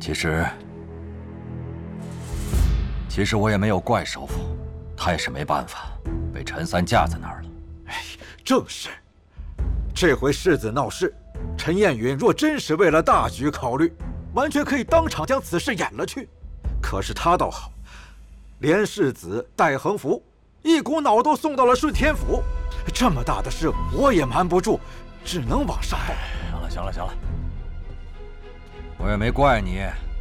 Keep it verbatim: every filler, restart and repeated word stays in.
其实，其实我也没有怪首府，他也是没办法，被陈三架在那儿了。 哎，正是。这回世子闹事，陈彦允若真是为了大局考虑，完全可以当场将此事演了去。可是他倒好，连世子带横幅，一股脑都送到了顺天府。这么大的事，我也瞒不住，只能往上报。 行了，行了，行了，我也没怪你，